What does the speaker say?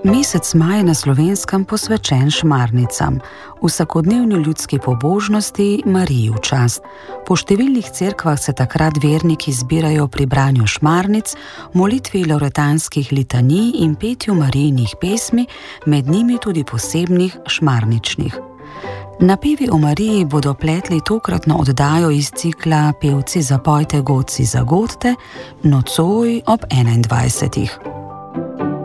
Mesec maj je na Slovenskem posvečen šmarnicam, vsakodnevni ljudski pobožnosti Mariji v čast. Po številnih cerkvah se takrat verniki zbirajo pri branju šmarnic, molitvi loretanskih litanij in petju Marijinih pesmi, med njimi tudi posebnih šmarničnih. Napevi o Mariji bodo pletli tokratno oddajo iz cikla Pevci zapojte, godci zagodte, nocoj ob 21.